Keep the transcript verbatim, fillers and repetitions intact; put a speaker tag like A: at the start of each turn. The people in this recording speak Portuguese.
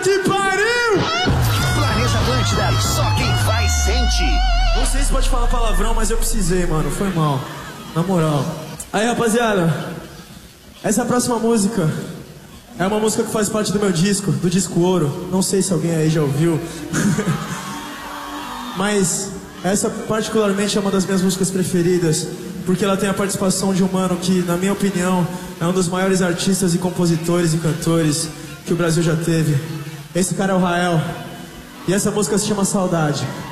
A: que pariu!
B: Planeta Atlântida, só quem vai sente.
A: Não sei se pode falar palavrão, mas eu precisei, mano. Foi mal. Na moral. Aí, rapaziada. Essa próxima música é uma música que faz parte do meu disco, do disco Ouro. Não sei se alguém aí já ouviu. Mas essa particularmente é uma das minhas músicas preferidas, porque ela tem a participação de um mano que, na minha opinião, é um dos maiores artistas e compositores e cantores que o Brasil já teve. Esse cara é o Rael. E essa música se chama Saudade.